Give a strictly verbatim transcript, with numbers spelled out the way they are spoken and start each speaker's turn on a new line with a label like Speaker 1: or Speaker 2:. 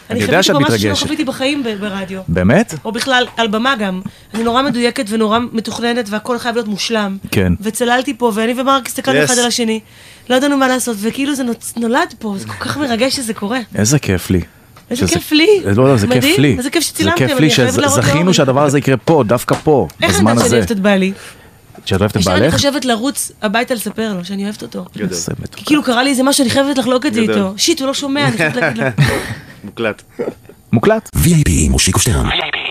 Speaker 1: אני יודע שאת מתרגשת. אני חוויתי בחיים ברדיו.
Speaker 2: באמת?
Speaker 1: או בכלל, על במה גם. אני נורא מדויקת ונורא מתוכננת, והכל חייב להיות מושלם.
Speaker 2: כן.
Speaker 1: וצללתי פה, ואני ומרק הסתכלנו אחד על השני. לא ידענו מה לעשות, וכאילו זה נולד פה, זה כל כך מרגש שזה קורה.
Speaker 2: איזה כיף לי.
Speaker 1: איזה כיף לי.
Speaker 2: לא, לא, זה כיף לי.
Speaker 1: איזה כיף שצילמתם.
Speaker 2: זה כיף לי שזכינו שהדבר הזה יקרה פה, דווקא פה, בזמן הזה.
Speaker 1: איך אני אוהבת את בעלי?
Speaker 2: שאת אוהבת את בעלך?
Speaker 1: אני חושבת לרוץ הביתה לספר לו שאני אוהבת אותו. כי כאילו קרה לי איזה משהו, אני חייבת לחלוק את זה איתו. שיט, הוא לא שומע, אני חייבת להגיד לו.
Speaker 3: מוקלט.
Speaker 2: מוקלט.
Speaker 4: וי איי פי מושיקו שטרן.